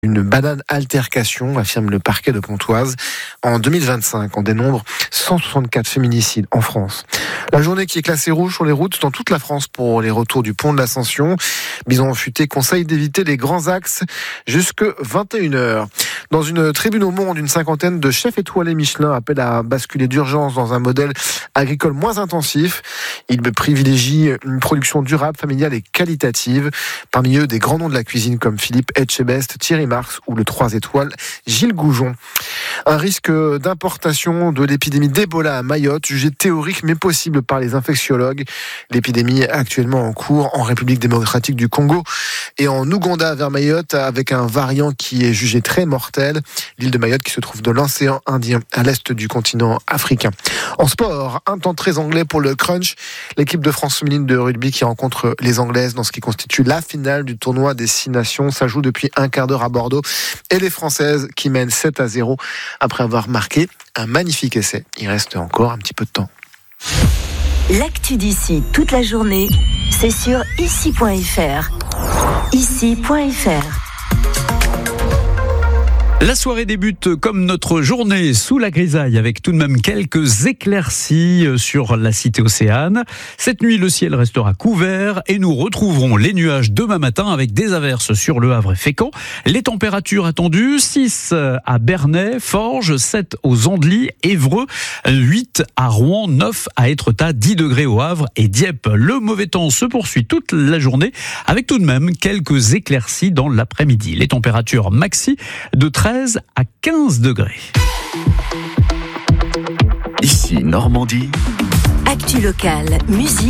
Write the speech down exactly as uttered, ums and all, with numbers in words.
Une banale altercation, affirme le parquet de Pontoise. En deux mille vingt-cinq, on dénombre cent soixante-quatre féminicides en France. La journée qui est classée rouge sur les routes dans toute la France pour les retours du pont de l'Ascension. Bison Futé conseille d'éviter les grands axes jusque vingt et une heures. Dans une tribune au Monde, une cinquantaine de chefs étoilés Michelin appellent à basculer d'urgence dans un modèle agricole moins intensif. Ils privilégient une production durable, familiale et qualitative. Parmi eux, des grands noms de la cuisine comme Philippe Etchebest, Thierry Marx ou le trois étoiles Gilles Goujon. Un risque d'importation de l'épidémie d'Ebola à Mayotte, jugé théorique mais possible par les infectiologues. L'épidémie est actuellement en cours en République démocratique du Congo et en Ouganda vers Mayotte avec un variant qui est jugé très mortel. L'île de Mayotte qui se trouve dans l'océan Indien à l'est du continent africain. En sport, un temps très anglais pour le crunch. L'équipe de France féminine de rugby qui rencontre les Anglaises dans ce qui constitue la finale du tournoi des Six Nations. Ça joue depuis un quart d'heure à Bordeaux. Et les Françaises qui mènent sept à zéro après avoir marqué un magnifique essai. Il reste encore un petit peu de temps. L'actu d'ici toute la journée, c'est sur ici point f r. ici point f r. La soirée débute comme notre journée sous la grisaille avec tout de même quelques éclaircies sur la cité Océane. Cette nuit, le ciel restera couvert et nous retrouverons les nuages demain matin avec des averses sur Le Havre et Fécamp. Les températures attendues, six à Bernay, Forges, sept aux Andelys, Évreux, huit à Rouen, neuf à Étretat, dix degrés au Havre et Dieppe. Le mauvais temps se poursuit toute la journée avec tout de même quelques éclaircies dans l'après-midi. Les températures maxi de treize à quinze degrés. Ici Normandie. Actu locale, musique.